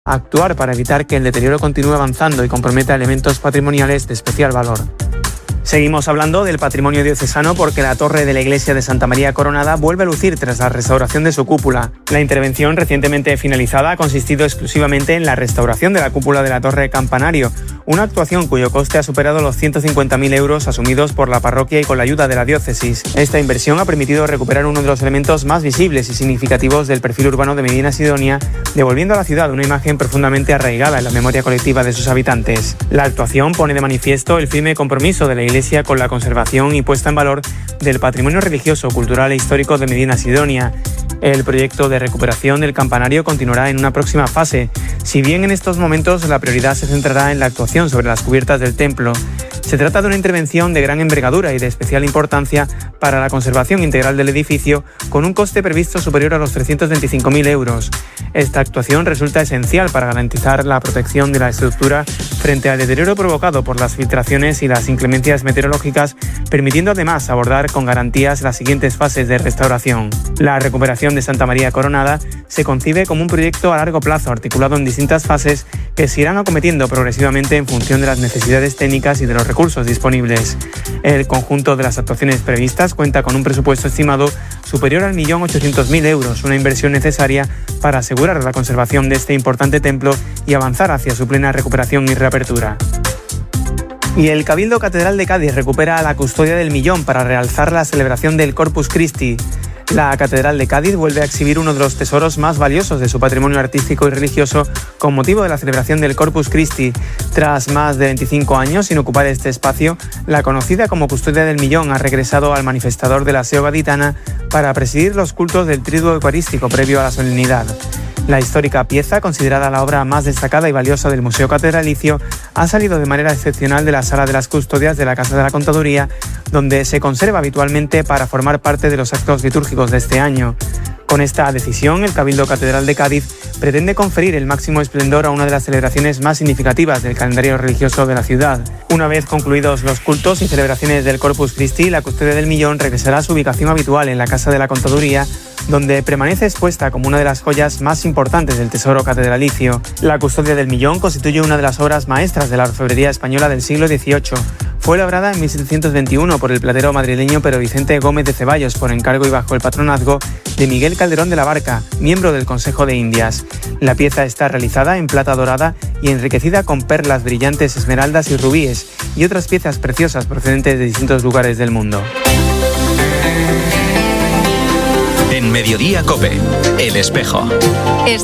actuar para evitar que el deterioro continúe avanzando y comprometa elementos patrimoniales de especial valor. Seguimos hablando del patrimonio diocesano porque la torre de la iglesia de Santa María Coronada vuelve a lucir tras la restauración de su cúpula. La intervención recientemente finalizada ha consistido exclusivamente en la restauración de la cúpula de la torre campanario, una actuación cuyo coste ha superado los 150.000 euros asumidos por la parroquia y con la ayuda de la diócesis. Esta inversión ha permitido recuperar uno de los elementos más visibles y significativos del perfil urbano de Medina Sidonia, devolviendo a la ciudad una imagen profundamente arraigada en la memoria colectiva de sus habitantes. La actuación pone de manifiesto el firme compromiso de la Iglesia con la conservación y puesta en valor del patrimonio religioso, cultural e histórico de Medina Sidonia. El proyecto de recuperación del campanario continuará en una próxima fase, si bien en estos momentos la prioridad se centrará en la actuación sobre las cubiertas del templo. Se trata de una intervención de gran envergadura y de especial importancia para la conservación integral del edificio, con un coste previsto superior a los 325.000 euros. Esta actuación resulta esencial para garantizar la protección de la estructura frente al deterioro provocado por las filtraciones y las inclemencias meteorológicas, permitiendo además abordar con garantías las siguientes fases de restauración. La recuperación de Santa María Coronada se concibe como un proyecto a largo plazo articulado en distintas fases que se irán acometiendo progresivamente en función de las necesidades técnicas y de los recursos disponibles. El conjunto de las actuaciones previstas cuenta con un presupuesto estimado superior al 1.800.000 euros, una inversión necesaria para asegurar la conservación de este importante templo y avanzar hacia su plena recuperación y reapertura. Y el Cabildo Catedral de Cádiz recupera la custodia del millón para realzar la celebración del Corpus Christi. La Catedral de Cádiz vuelve a exhibir uno de los tesoros más valiosos de su patrimonio artístico y religioso con motivo de la celebración del Corpus Christi. Tras más de 25 años sin ocupar este espacio, la conocida como Custodia del Millón ha regresado al manifestador de la SEO gaditana para presidir los cultos del Triduo Eucarístico previo a la solemnidad. La histórica pieza, considerada la obra más destacada y valiosa del Museo Catedralicio, ha salido de manera excepcional de la Sala de las Custodias de la Casa de la Contaduría, donde se conserva habitualmente para formar parte de los actos litúrgicos de este año. Con esta decisión, el Cabildo Catedral de Cádiz pretende conferir el máximo esplendor a una de las celebraciones más significativas del calendario religioso de la ciudad. Una vez concluidos los cultos y celebraciones del Corpus Christi, la Custodia del Millón regresará a su ubicación habitual en la Casa de la Contaduría, donde permanece expuesta como una de las joyas más importantes del tesoro catedralicio. La Custodia del Millón constituye una de las obras maestras de la orfebrería española del siglo XVIII. Fue labrada en 1721 por el platero madrileño Pero Vicente Gómez de Ceballos por encargo y bajo el patronazgo de Miguel Calderón de la Barca, miembro del Consejo de Indias. La pieza está realizada en plata dorada y enriquecida con perlas brillantes, esmeraldas y rubíes, y otras piezas preciosas procedentes de distintos lugares del mundo. En Mediodía COPE, El Espejo.